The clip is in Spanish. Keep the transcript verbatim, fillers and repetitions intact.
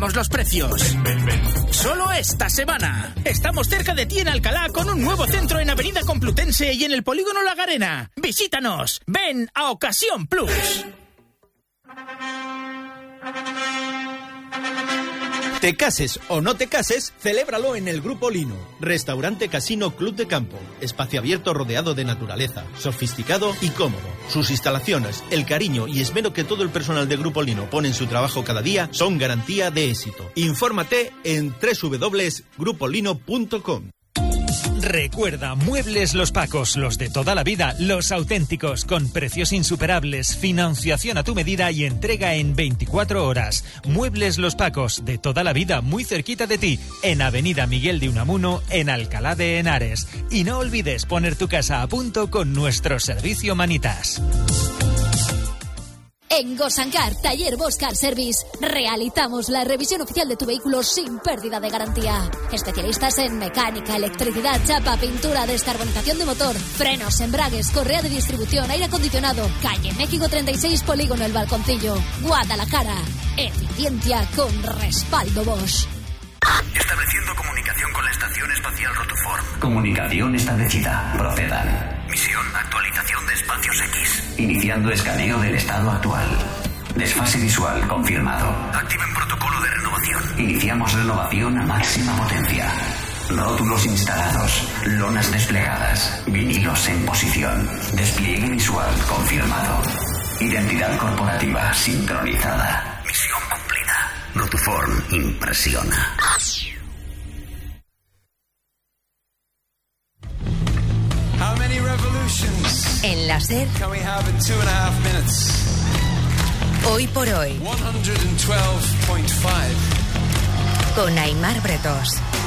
bajamos los precios. Ven, ven, ven. Solo esta semana. Estamos cerca de ti en Alcalá con un nuevo centro en Avenida Complutense y en el Polígono La Garena. Visítanos. Ven a Ocasión Plus. Te cases o no te cases, celébralo en el Grupo Lino. Restaurante Casino Club de Campo. Espacio abierto rodeado de naturaleza. Sofisticado y cómodo. Sus instalaciones, el cariño y esmero que todo el personal de Grupo Lino pone en su trabajo cada día son garantía de éxito. Infórmate en doble u doble u doble u punto grupo lino punto com. Recuerda, Muebles Los Pacos, los de toda la vida, los auténticos, con precios insuperables, financiación a tu medida y entrega en veinticuatro horas. Muebles Los Pacos, de toda la vida, muy cerquita de ti, en Avenida Miguel de Unamuno, en Alcalá de Henares. Y no olvides poner tu casa a punto con nuestro servicio Manitas. En Gosancar, Taller Boscar Service, realizamos la revisión oficial de tu vehículo sin pérdida de garantía. Especialistas en mecánica, electricidad, chapa, pintura, descarbonización de motor, frenos, embragues, correa de distribución, aire acondicionado. Calle México treinta y seis, Polígono El Balconcillo, Guadalajara. Eficiencia con respaldo Bosch. Estableciendo comunicación con la Estación Espacial Rotoform. Comunicación establecida. Procedan. Misión, actualización de espacios X. Iniciando escaneo del estado actual. Desfase visual confirmado. Activen protocolo de renovación. Iniciamos renovación a máxima potencia. Rótulos instalados. Lonas desplegadas. Vinilos en posición. Despliegue visual confirmado. Identidad corporativa sincronizada. Misión cumplida. Rotoform impresiona. How many revolutions en la SER can we have in two and a half minutes? Hoy por hoy. one hundred twelve point five. Con Aimar Bretós.